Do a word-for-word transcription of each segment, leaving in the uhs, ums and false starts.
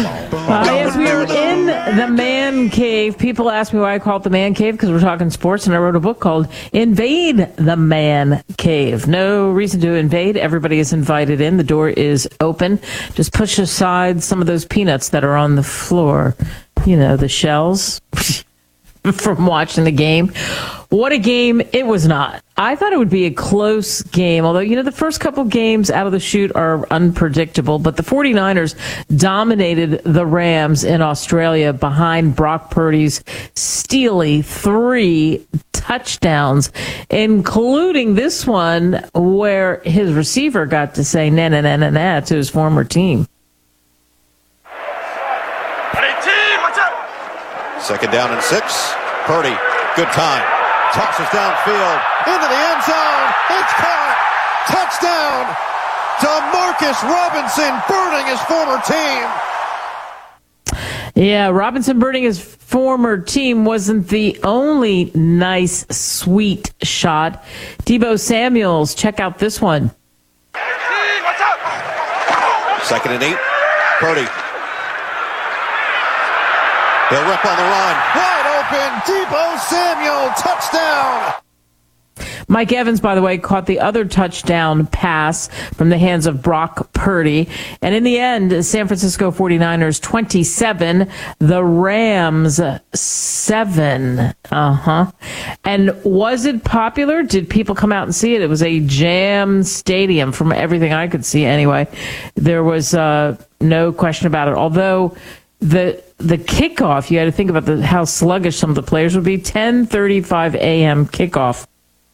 Uh, yes, we are in the man cave. People ask me why I call it the man cave because we're talking sports, and I wrote a book called Invade the Man Cave. No reason to invade. Everybody is invited in. The door is open. Just push aside some of those peanuts that are on the floor. You know, the shells from watching the game. What a game it was not. I thought it would be a close game, although, you know, the first couple games out of the chute are unpredictable, but the 49ers dominated the Rams in Australia behind Brock Purdy's steely three touchdowns, including this one where his receiver got to say na na na na na to his former team. Second down and six. Purdy, good time. Tosses downfield into the end zone. It's caught. Touchdown. Demarcus Robinson burning his former team. Yeah, Robinson burning his former team wasn't the only nice, sweet shot. Deebo Samuels, check out this one. Second and eight. Purdy. He'll rip on the run. Wide open. Deebo Samuel. Touchdown. Mike Evans, by the way, caught the other touchdown pass from the hands of Brock Purdy. And in the end, San Francisco 49ers twenty-seven, the Rams seven. Uh-huh. And was it popular? Did people come out and see it? It was a jammed stadium from everything I could see anyway. There was uh, no question about it. Although the the kickoff, you had to think about the, how sluggish some of the players would be. ten thirty-five a.m. kickoff.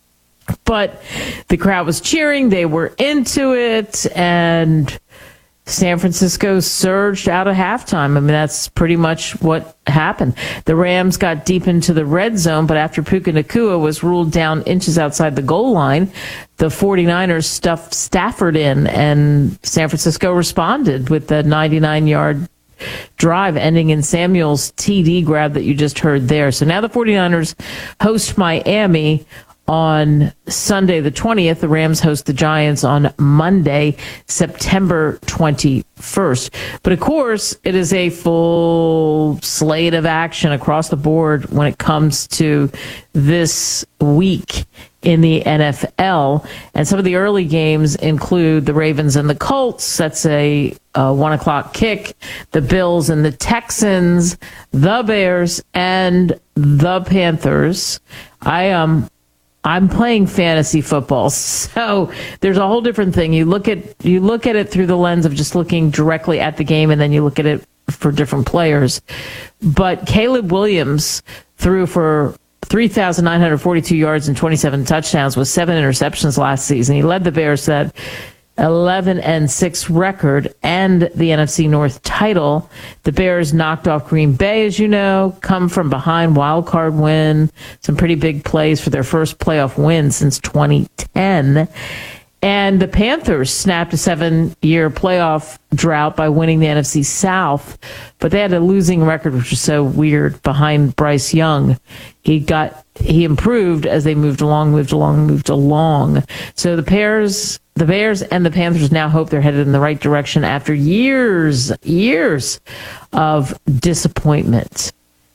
But the crowd was cheering. They were into it. And San Francisco surged out of halftime. I mean, that's pretty much what happened. The Rams got deep into the red zone, but after Puka Nacua was ruled down inches outside the goal line, the 49ers stuffed Stafford in, and San Francisco responded with the ninety-nine-yard drive ending in Samuel's T D grab that you just heard there. So now the 49ers host Miami on Sunday the twentieth. The Rams host the Giants on Monday, September twenty-first. But of course, it is a full slate of action across the board when it comes to this week in the N F L. And some of the early games include the Ravens and the Colts. That's a, a one o'clock kick. The Bills and the Texans, the Bears and the Panthers. I um I'm playing fantasy football, so there's a whole different thing. You look at you look at it through the lens of just looking directly at the game, and then you look at it for different players. But Caleb Williams threw for three thousand nine hundred forty-two yards and twenty-seven touchdowns with seven interceptions last season. He led the Bears to that eleven and six record and the N F C North title. The Bears knocked off Green Bay, as you know, come from behind, wild card win, some pretty big plays for their first playoff win since twenty ten. And the Panthers snapped a seven-year playoff drought by winning the N F C South, but they had a losing record, which was so weird, behind Bryce Young. He got he improved as they moved along, moved along, moved along. So the Bears, the Bears and the Panthers now hope they're headed in the right direction after years, years of disappointment.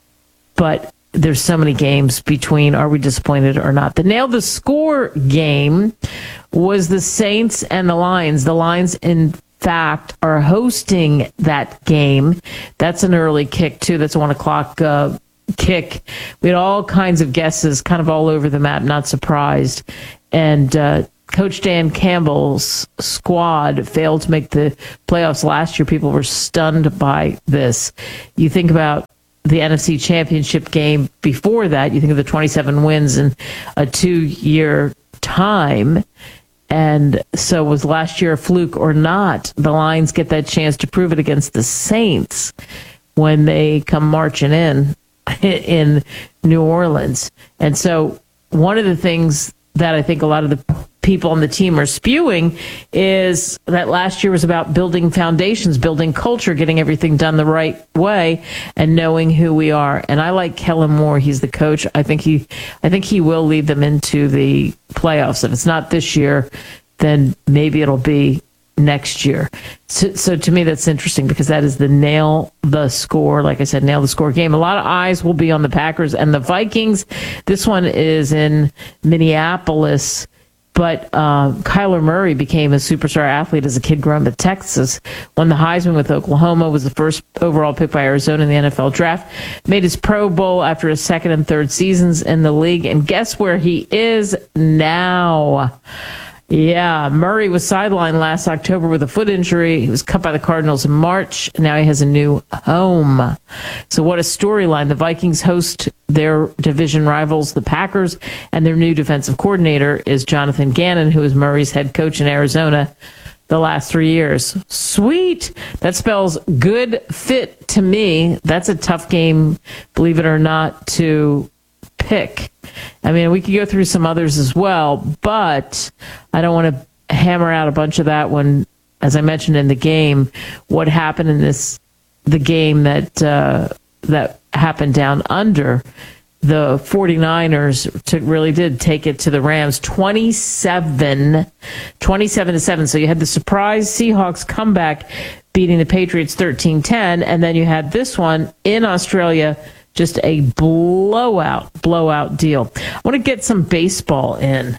But there's so many games between are we disappointed or not. The nail the score game was the Saints and the Lions. The Lions, in fact, are hosting that game. That's an early kick, too. That's a one o'clock uh, kick. We had all kinds of guesses, kind of all over the map, not surprised. And uh, Coach Dan Campbell's squad failed to make the playoffs last year. People were stunned by this. You think about the N F C Championship game before that. You think of the twenty-seven wins in a two-year time. And so was last year a fluke or not? The Lions get that chance to prove it against the Saints when they come marching in in New Orleans. And so one of the things that I think a lot of the people on the team are spewing is that last year was about building foundations, building culture, getting everything done the right way, and knowing who we are. And I like Kellen Moore. He's the coach. I think he, I think he will lead them into the playoffs. If it's not this year, then maybe it'll be next year. So, so to me, that's interesting because that is the nail the score. Like I said, nail the score game. A lot of eyes will be on the Packers and the Vikings. This one is in Minneapolis. But uh, Kyler Murray became a superstar athlete as a kid growing up in Texas, won the Heisman with Oklahoma, was the first overall pick by Arizona in the N F L draft, made his Pro Bowl after his second and third seasons in the league. And guess where he is now? Yeah, Murray was sidelined last October with a foot injury. He was cut by the Cardinals in March. Now he has a new home. So what a storyline. The Vikings host their division rivals, the Packers, and their new defensive coordinator is Jonathan Gannon, who is Murray's head coach in Arizona the last three years. Sweet. That spells good fit to me. That's a tough game, believe it or not, to pick. I mean, we could go through some others as well, but I don't want to hammer out a bunch of that when, as I mentioned in the game, what happened in this, the game that, uh, that happened down under. The 49ers to, really did take it to the Rams twenty-seven, twenty-seven to seven. So you had the surprise Seahawks comeback beating the Patriots thirteen ten, and then you had this one in Australia, just a blowout, blowout deal. I want to get some baseball in.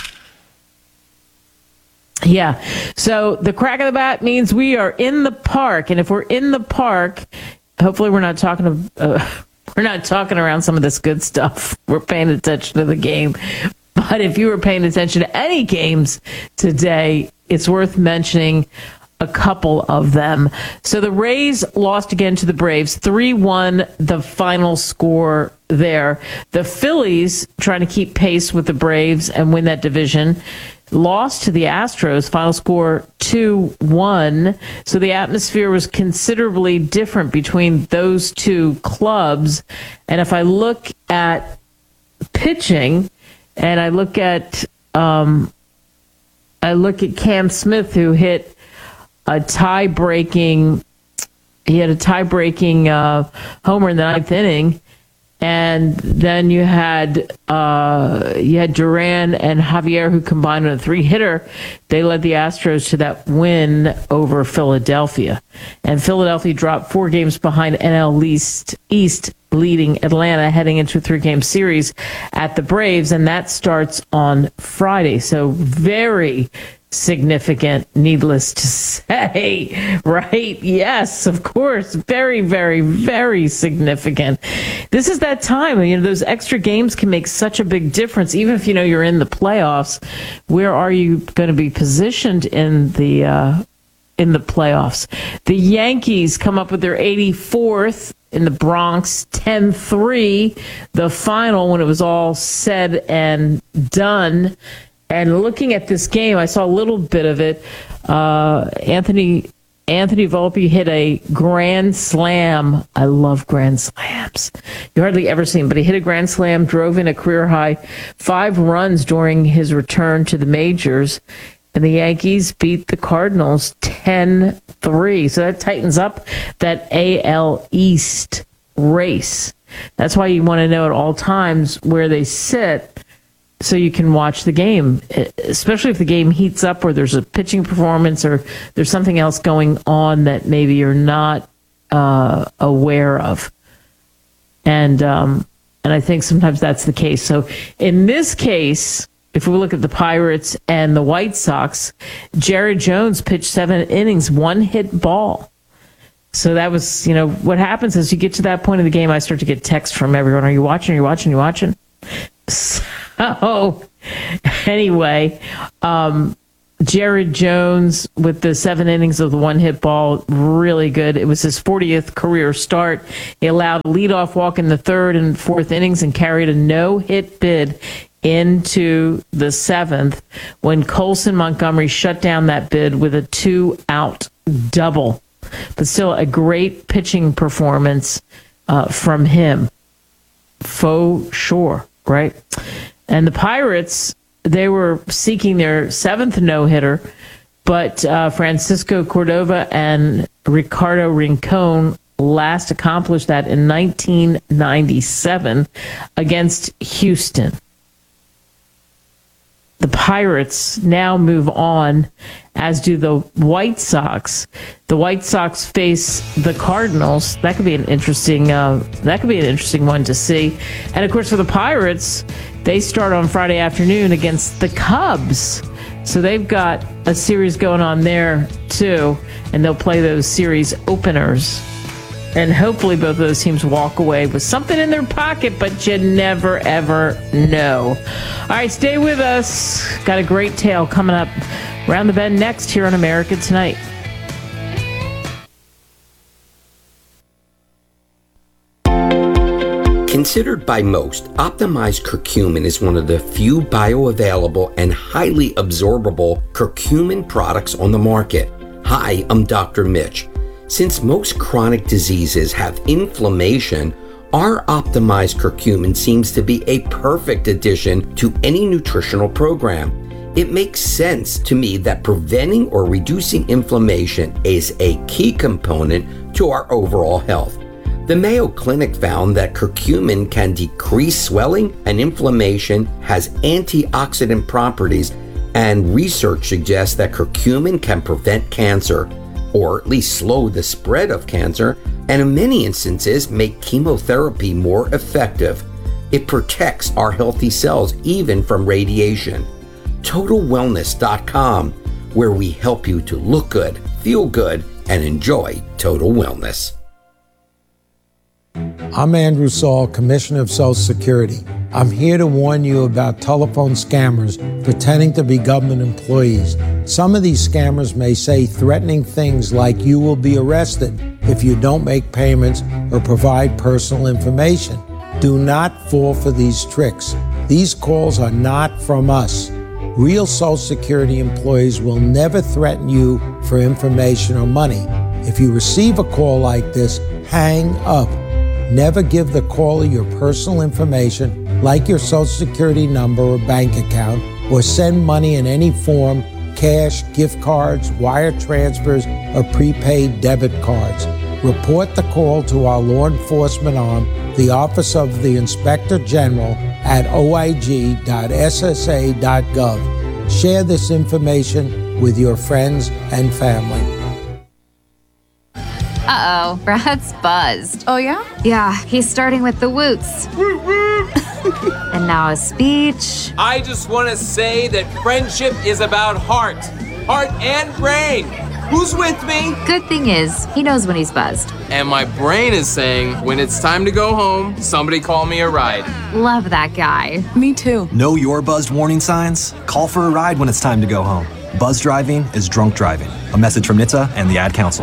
Yeah. So the crack of the bat means we are in the park. And if we're in the park, hopefully we're not talking uh, we're not talking around some of this good stuff. We're paying attention to the game. But if you were paying attention to any games today, it's worth mentioning a couple of them. So the Rays lost again to the Braves, three one, the final score there. The Phillies, trying to keep pace with the Braves and win that division, lost to the Astros, final score two one. So the atmosphere was considerably different between those two clubs. And if I look at pitching and I look at um, I look at Cam Smith, who hit a tie-breaking, he had a tie-breaking uh, homer in the ninth inning, and then you had uh, you had Duran and Javier, who combined on a three-hitter. They led the Astros to that win over Philadelphia, and Philadelphia dropped four games behind N L East, East leading Atlanta heading into a three-game series at the Braves, and that starts on Friday. So very significant, needless to say, right? Yes, of course. Very, very, very significant. This is that time. You know, those extra games can make such a big difference. Even if you know you're in the playoffs, where are you going to be positioned in the uh, in the playoffs? The Yankees come up with their eighty-fourth in the Bronx, ten three, the final when it was all said and done. And looking at this game, I saw a little bit of it. Uh, Anthony Anthony Volpe hit a grand slam. I love grand slams. You hardly ever see him, but he hit a grand slam, drove in a career-high five runs during his return to the majors. And the Yankees beat the Cardinals ten three. So that tightens up that A L East race. That's why you want to know at all times where they sit, so you can watch the game, especially if the game heats up or there's a pitching performance or there's something else going on that maybe you're not uh, aware of. And um, and I think sometimes that's the case. So in this case, if we look at the Pirates and the White Sox, Jared Jones pitched seven innings, one hit ball. So that was, you know, what happens is you get to that point of the game, I start to get texts from everyone. Are you watching? Are you watching? Are you watching? So anyway, um, Jared Jones with the seven innings of the one hit ball, really good. It was his fortieth career start. He allowed a leadoff walk in the third and fourth innings and carried a no-hit bid into the seventh when Colson Montgomery shut down that bid with a two-out double. But still a great pitching performance uh, from him. Faux sure, right? And the Pirates, they were seeking their seventh no-hitter, but uh, Francisco Cordova and Ricardo Rincon last accomplished that in nineteen ninety-seven against Houston. the Pirates now move on, as do the White Sox. The White Sox face the Cardinals. That could be an interesting. Uh, that could be an interesting one to see. And of course, for the Pirates, they start on Friday afternoon against the Cubs. So they've got a series going on there too, and they'll play those series openers. And hopefully both of those teams walk away with something in their pocket, but you never, ever know. All right, stay with us. Got a great tale coming up around the bend next here on America Tonight. Considered by most, optimized curcumin is one of the few bioavailable and highly absorbable curcumin products on the market. Hi, I'm Doctor Mitch. Since most chronic diseases have inflammation, our optimized curcumin seems to be a perfect addition to any nutritional program. It makes sense to me that preventing or reducing inflammation is a key component to our overall health. The Mayo Clinic found that curcumin can decrease swelling and inflammation, has antioxidant properties, and research suggests that curcumin can prevent cancer, or at least slow the spread of cancer, and in many instances make chemotherapy more effective. It protects our healthy cells even from radiation. Total Wellness dot com, where we help you to look good, feel good, and enjoy total wellness. I'm Andrew Saul, Commissioner of Social Security. I'm here to warn you about telephone scammers pretending to be government employees. Some of these scammers may say threatening things like you will be arrested if you don't make payments or provide personal information. Do not fall for these tricks. These calls are not from us. Real Social Security employees will never threaten you for information or money. If you receive a call like this, hang up. Never give the caller your personal information, like your Social Security number or bank account, or send money in any form, cash, gift cards, wire transfers, or prepaid debit cards. Report the call to our law enforcement arm, the Office of the Inspector General, at o i g dot s s a dot gov. Share this information with your friends and family. Uh-oh, Brad's buzzed. Oh, yeah? Yeah, he's starting with the woots. And now a speech. I just want to say that friendship is about heart. Heart and brain. Who's with me? Good thing is, he knows when he's buzzed. And my brain is saying, when it's time to go home, somebody call me a ride. Love that guy. Me too. Know your buzzed warning signs? Call for a ride when it's time to go home. Buzz driving is drunk driving. A message from N H T S A and the Ad Council.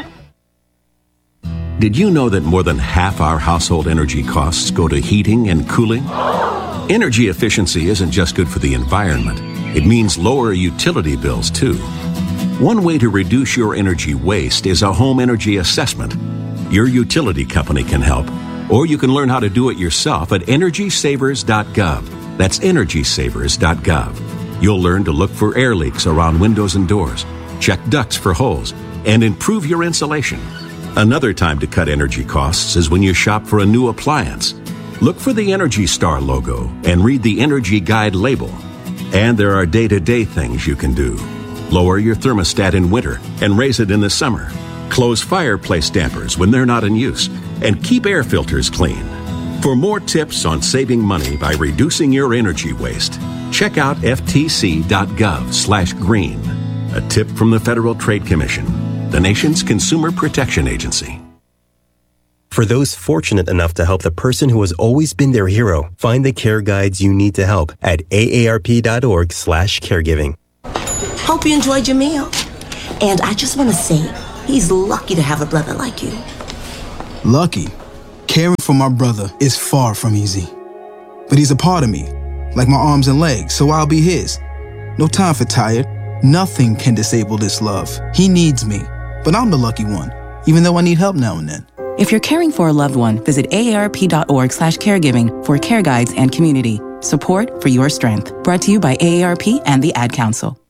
Did you know that more than half our household energy costs go to heating and cooling? Energy efficiency isn't just good for the environment. It means lower utility bills, too. One way to reduce your energy waste is a home energy assessment. Your utility company can help, or you can learn how to do it yourself at energy savers dot gov. That's energy savers dot gov. You'll learn to look for air leaks around windows and doors, check ducts for holes, and improve your insulation. Another time to cut energy costs is when you shop for a new appliance. Look for the Energy Star logo and read the Energy Guide label. And there are day-to-day things you can do. Lower your thermostat in winter and raise it in the summer. Close fireplace dampers when they're not in use. And keep air filters clean. For more tips on saving money by reducing your energy waste, check out f t c dot gov slash green. A tip from the Federal Trade Commission, the nation's consumer protection agency. For those fortunate enough to help the person who has always been their hero, find the care guides you need to help at a a r p dot org slash caregiving. Hope you enjoyed your meal. And I just want to say, he's lucky to have a brother like you. Lucky? Caring for my brother is far from easy. But he's a part of me, like my arms and legs, so I'll be his. No time for tired. Nothing can disable this love. He needs me, but I'm the lucky one, even though I need help now and then. If you're caring for a loved one, visit a a r p dot org slash caregiving for care guides and community. Support for your strength. Brought to you by A A R P and the Ad Council.